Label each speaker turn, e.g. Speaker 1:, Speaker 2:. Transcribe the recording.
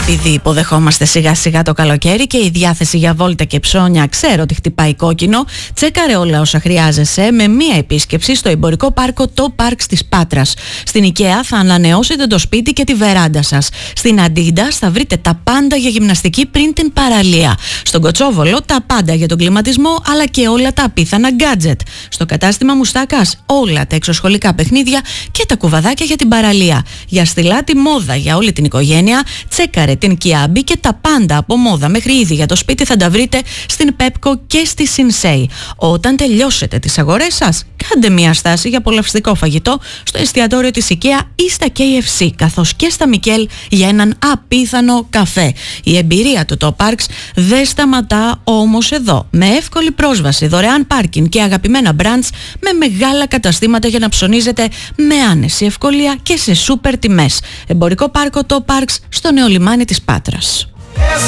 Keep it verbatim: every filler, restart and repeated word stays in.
Speaker 1: Επειδή υποδεχόμαστε σιγά σιγά το καλοκαίρι και η διάθεση για βόλτα και ψώνια ξέρω ότι χτυπάει κόκκινο, τσέκαρε όλα όσα χρειάζεσαι με μία επίσκεψη στο εμπορικό πάρκο Top Parks της Πάτρας. Στην IKEA θα ανανεώσετε το σπίτι και τη βεράντα σας. Στην Adidas θα βρείτε τα πάντα για γυμναστική πριν την παραλία. Στον Κοτσόβολο τα πάντα για τον κλιματισμό αλλά και όλα τα απίθανα gadget. Στο κατάστημα Μουστάκας όλα τα εξωσχολικά παιχνίδια και τα κουβαδάκια για την παραλία. Για στυλάτη μόδα για όλη την οικογένεια, τσέκαρε την Kiabi και τα πάντα από μόδα μέχρι είδη για το σπίτι θα τα βρείτε στην Pepco και στη Sinsei. Όταν τελειώσετε τις αγορές σας, κάντε μια στάση για απολαυστικό φαγητό στο εστιατόριο της IKEA ή στα κέι εφ σι, καθώς και στα Μικέλ για έναν απίθανο καφέ. Η εμπειρία του Top Parks δεν σταματά όμως εδώ. Με εύκολη πρόσβαση, δωρεάν πάρκινγκ και αγαπημένα brands με μεγάλα καταστήματα για να ψωνίζετε με άνεση, ευκολία και σε σούπερ τιμές. Εμπορικό πάρκο Top Parks στο νέο λιμάνι της Πάτρας.